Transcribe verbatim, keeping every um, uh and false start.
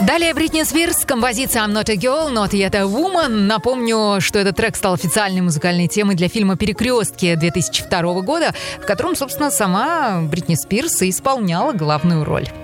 Далее Бритни Спирс, композиция I'm Not a Girl, Not Yet a Woman. Напомню, что этот трек стал официальной музыкальной темой для фильма «Перекрестки» две тысячи второго года, в котором, собственно, сама Бритни Спирс и исполняла главную роль.